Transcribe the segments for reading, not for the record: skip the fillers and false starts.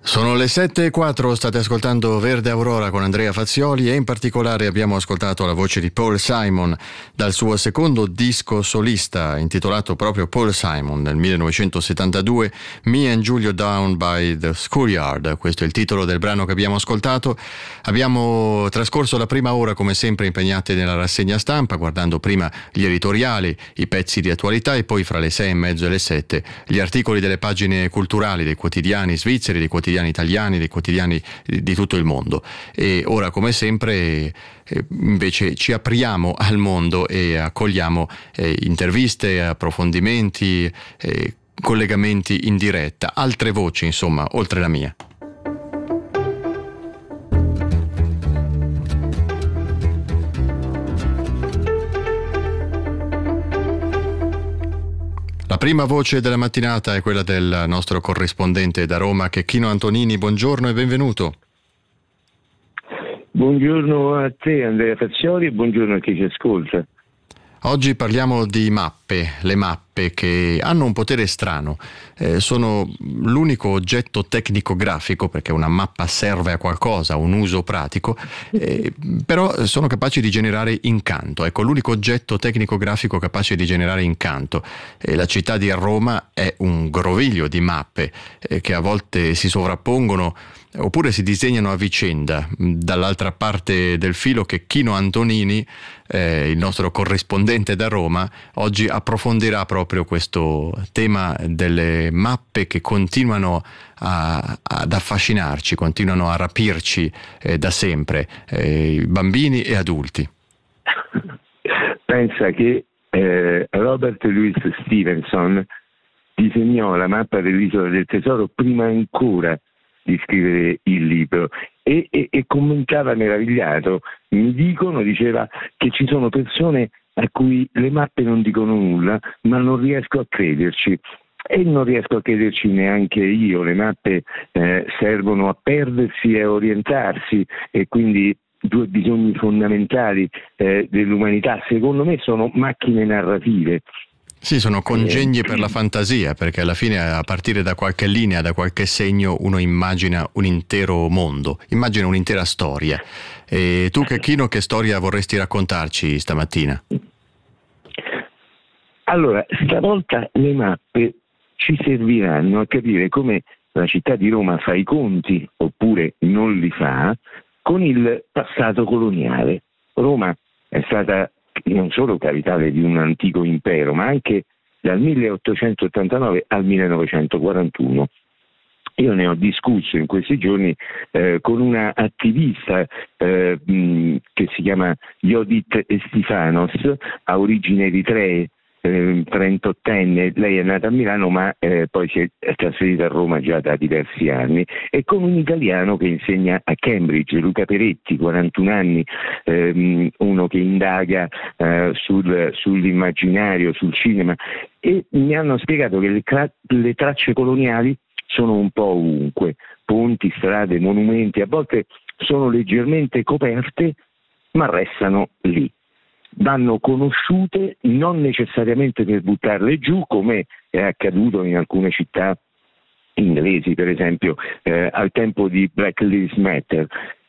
Sono le 7:04, state ascoltando Verde Aurora con Andrea Fazioli e in particolare abbiamo ascoltato la voce di Paul Simon dal suo secondo disco solista intitolato proprio Paul Simon nel 1972, Me and Julio Down by the Schoolyard. Questo è il titolo del brano che abbiamo ascoltato. Abbiamo trascorso la prima ora come sempre impegnati nella rassegna stampa, guardando prima gli editoriali, i pezzi di attualità e poi fra le 6:30 e le 7 gli articoli delle pagine culturali dei quotidiani svizzeri, dei quotidiani italiani, dei quotidiani di tutto il mondo. E ora come sempre invece ci apriamo al mondo e accogliamo interviste, approfondimenti, collegamenti in diretta, altre voci insomma oltre la mia. La prima voce della mattinata è quella del nostro corrispondente da Roma, Checchino Antonini. Buongiorno e benvenuto. Buongiorno a te Andrea Fazioli e buongiorno a chi ci ascolta. Oggi parliamo di mappe, le mappe che hanno un potere strano, sono l'unico oggetto tecnico-grafico, perché una mappa serve a qualcosa, a un uso pratico, però sono capaci di generare incanto. Ecco, l'unico oggetto tecnico-grafico capace di generare incanto. La città di Roma è un groviglio di mappe che a volte si sovrappongono oppure si disegnano a vicenda. Dall'altra parte del filo Checchino Antonini, il nostro corrispondente da Roma, oggi approfondirà proprio questo tema delle mappe che continuano ad affascinarci, continuano a rapirci da sempre, bambini e adulti. Pensa che Robert Louis Stevenson disegnò la mappa dell'Isola del Tesoro prima ancora di scrivere il libro e commentava meravigliato. Diceva che ci sono persone a cui le mappe non dicono nulla, ma non riesco a crederci. E non riesco a crederci neanche io. Le mappe servono a perdersi e a orientarsi, e quindi due bisogni fondamentali dell'umanità, secondo me, sono macchine narrative. Sì, sono congegni per la fantasia, perché alla fine, a partire da qualche linea, da qualche segno, uno immagina un intero mondo, immagina un'intera storia. E tu, Checchino, che storia vorresti raccontarci stamattina? Allora, stavolta le mappe ci serviranno a capire come la città di Roma fa i conti, oppure non li fa, con il passato coloniale. Roma è stata non solo capitale di un antico impero, ma anche dal 1889 al 1941. Io ne ho discusso in questi giorni con una attivista che si chiama Judith Estifanos, ha origini eritree, 38enne, lei è nata a Milano ma poi si è trasferita a Roma già da diversi anni, e con un italiano che insegna a Cambridge, Luca Peretti, 41 anni, uno che indaga sull'immaginario, sul cinema, e mi hanno spiegato che le tracce coloniali sono un po' ovunque, ponti, strade, monumenti, a volte sono leggermente coperte ma restano lì. Vanno conosciute non necessariamente per buttarle giù, come è accaduto in alcune città inglesi, per esempio al tempo di Black Lives Matter,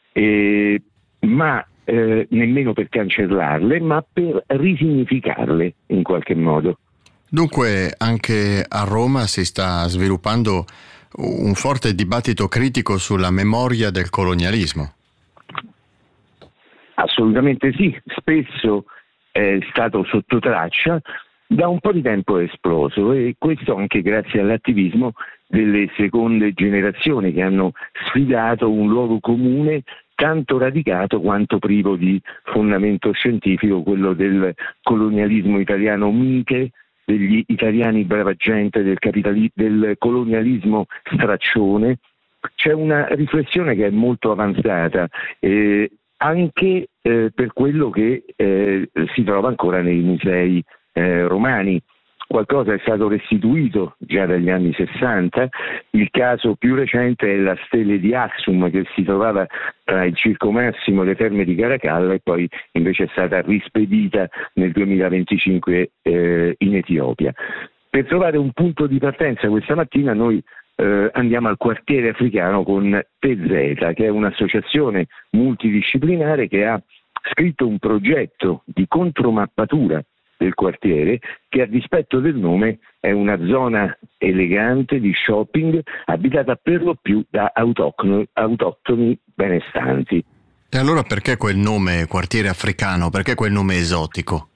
ma nemmeno per cancellarle, ma per risignificarle in qualche modo. Dunque anche a Roma si sta sviluppando un forte dibattito critico sulla memoria del colonialismo. Assolutamente sì, spesso è stato sotto traccia, da un po' di tempo è esploso, e questo anche grazie all'attivismo delle seconde generazioni che hanno sfidato un luogo comune tanto radicato quanto privo di fondamento scientifico, quello del colonialismo italiano mite, degli italiani brava gente, del colonialismo straccione. C'è una riflessione che è molto avanzata, anche per quello che si trova ancora nei musei romani. Qualcosa è stato restituito già dagli anni 60, il caso più recente è la stele di Axum, che si trovava tra il Circo Massimo e le Terme di Caracalla e poi invece è stata rispedita nel 2025 in Etiopia. Per trovare un punto di partenza questa mattina noi andiamo al quartiere africano con TZ, che è un'associazione multidisciplinare che ha scritto un progetto di contromappatura del quartiere che, a dispetto del nome, è una zona elegante di shopping abitata per lo più da autoctoni benestanti. E allora perché quel nome quartiere africano? Perché quel nome esotico?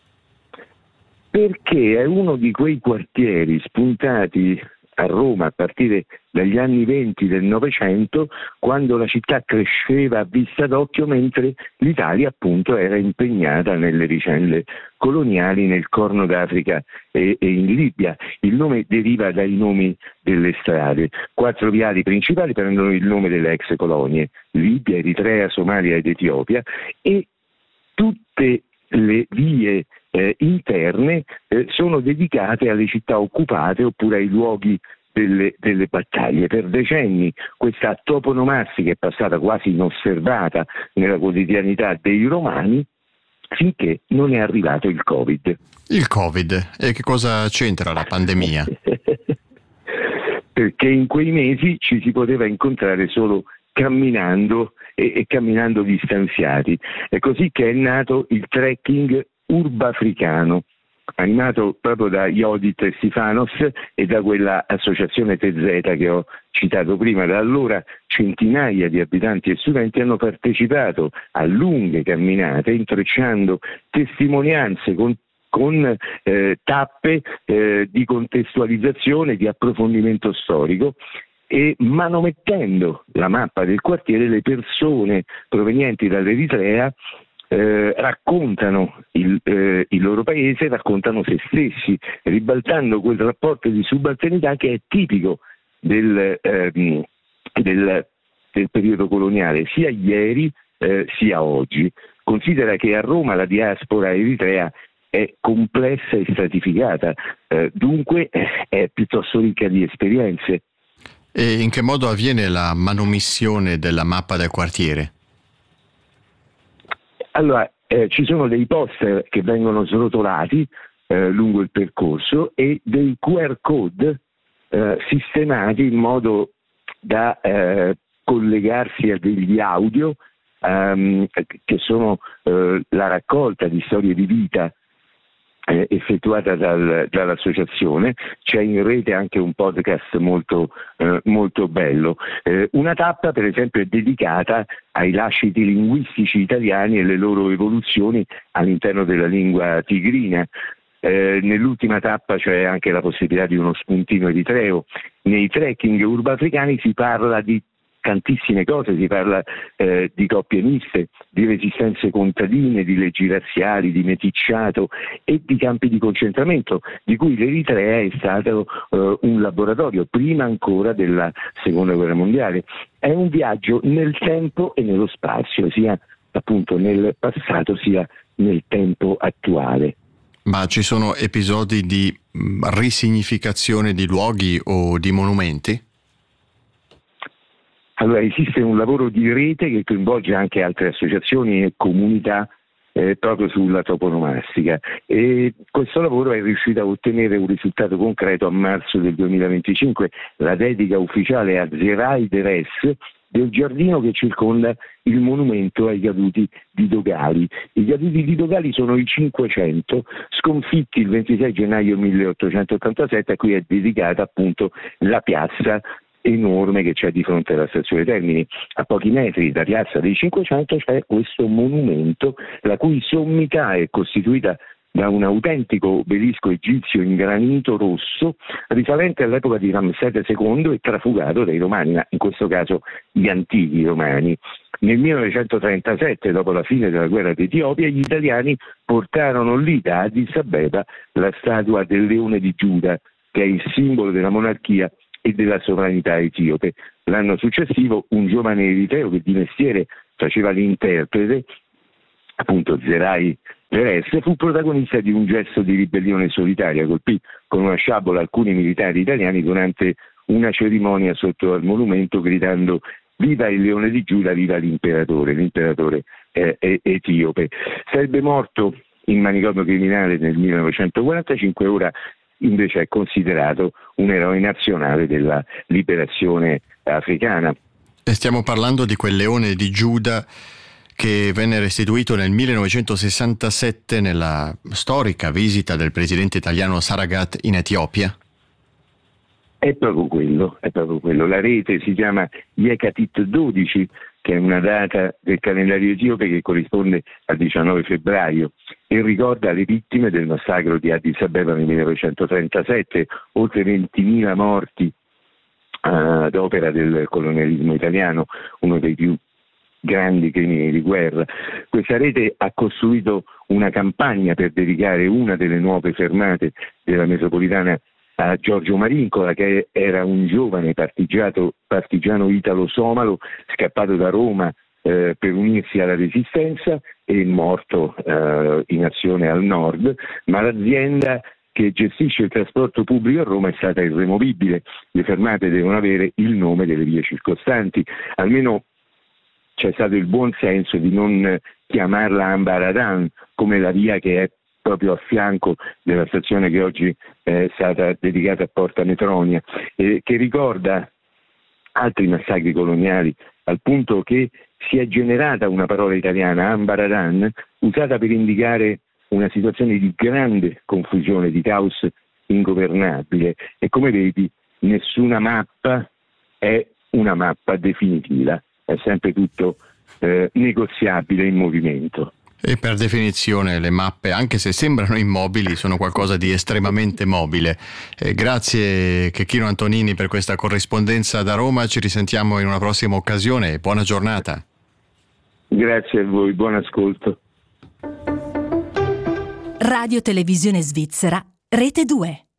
Perché è uno di quei quartieri spuntati a Roma a partire dagli anni 20 del Novecento, quando la città cresceva a vista d'occhio, mentre l'Italia appunto era impegnata nelle vicende coloniali nel Corno d'Africa e in Libia. Il nome deriva dai nomi delle strade. 4 viali principali prendono il nome delle ex colonie: Libia, Eritrea, Somalia ed Etiopia, e tutte le vie interne sono dedicate alle città occupate oppure ai luoghi delle battaglie. Per decenni questa toponomastica è passata quasi inosservata nella quotidianità dei romani, finché non è arrivato il Covid. Il Covid? E che cosa c'entra la pandemia? Perché in quei mesi ci si poteva incontrare solo camminando e camminando distanziati. È così che è nato il trekking urbafricano, animato proprio da Jodit Stefanos e da quella associazione TZ che ho citato prima. Da allora centinaia di abitanti e studenti hanno partecipato a lunghe camminate, intrecciando testimonianze con tappe di contestualizzazione, di approfondimento storico, e manomettendo la mappa del quartiere le provenienti dall'Eritrea raccontano il loro paese, raccontano se stessi, ribaltando quel rapporto di subalternità che è tipico del periodo coloniale, sia ieri sia oggi. Considera che a Roma la diaspora eritrea è complessa e stratificata, dunque è piuttosto ricca di esperienze. E in che modo avviene la manomissione della mappa del quartiere? Allora, ci sono dei poster che vengono srotolati lungo il percorso e dei QR code sistemati in modo da collegarsi a degli audio che sono la raccolta di storie di vita effettuata dall'associazione. C'è in rete anche un podcast molto bello. Una tappa, per esempio, è dedicata ai lasciti linguistici italiani e le loro evoluzioni all'interno della lingua tigrina. Nell'ultima tappa c'è anche la possibilità di uno spuntino eritreo. Nei trekking urbafricani si parla di tantissime cose, si parla di coppie miste, di resistenze contadine, di leggi razziali, di meticciato e di campi di concentramento, di cui l'Eritrea è stato un laboratorio prima ancora della Seconda Guerra Mondiale. È un viaggio nel tempo e nello spazio, sia appunto nel passato sia nel tempo attuale. Ma ci sono episodi di risignificazione di luoghi o di monumenti? Allora, esiste un lavoro di rete che coinvolge anche altre associazioni e comunità proprio sulla toponomastica, e questo lavoro è riuscito a ottenere un risultato concreto a marzo del 2025, la dedica ufficiale a Zerai Deres del giardino che circonda il monumento ai caduti di Dogali. I caduti di Dogali sono i 500 sconfitti il 26 gennaio 1887, a cui è dedicata appunto la piazza enorme che c'è di fronte alla stazione Termini. A pochi metri da piazza dei 500 c'è questo monumento, la cui sommità è costituita da un autentico obelisco egizio in granito rosso risalente all'epoca di Ramsete II e trafugato dai romani, ma in questo caso gli antichi romani. Nel 1937, dopo la fine della guerra d'Etiopia, gli italiani portarono lì da Addis Abeba la statua del leone di Giuda, che è il simbolo della monarchia e della sovranità etiope. L'anno successivo un giovane eritreo che di mestiere faceva l'interprete, appunto Zerai Deres, fu protagonista di un gesto di ribellione solitaria, colpì con una sciabola alcuni militari italiani durante una cerimonia sotto al monumento gridando "Viva il leone di Giuda, viva l'imperatore", l'imperatore etiope. Sarebbe morto in manicomio criminale nel 1945, ora invece è considerato un eroe nazionale della liberazione africana. E stiamo parlando di quel leone di Giuda che venne restituito nel 1967 nella storica visita del presidente italiano Saragat in Etiopia? È proprio quello. La rete si chiama Yekatit 12, che è una data del calendario etiope che corrisponde al 19 febbraio e ricorda le vittime del massacro di Addis Abeba nel 1937, oltre 20.000 morti ad opera del colonialismo italiano, uno dei più grandi crimini di guerra. Questa rete ha costruito una campagna per dedicare una delle nuove fermate della metropolitana a Giorgio Marincola, che era un giovane partigiano italo-somalo scappato da Roma per unirsi alla resistenza e morto in azione al nord, ma l'azienda che gestisce il trasporto pubblico a Roma è stata irremovibile. Le fermate devono avere il nome delle vie circostanti, almeno c'è stato il buon senso di non chiamarla Ambaradan, come la via che è proprio a fianco della stazione che oggi è stata dedicata a Porta Metronia, che ricorda altri massacri coloniali, al punto che si è generata una parola italiana, Ambaradan, usata per indicare una situazione di grande confusione, di caos ingovernabile. E come vedi, nessuna mappa è una mappa definitiva, è sempre tutto negoziabile in movimento. E per definizione le mappe, anche se sembrano immobili, sono qualcosa di estremamente mobile. Grazie Checchino Antonini per questa corrispondenza da Roma, ci risentiamo in una prossima occasione e buona giornata. Grazie a voi, buon ascolto. Radio Televisione Svizzera, Rete 2.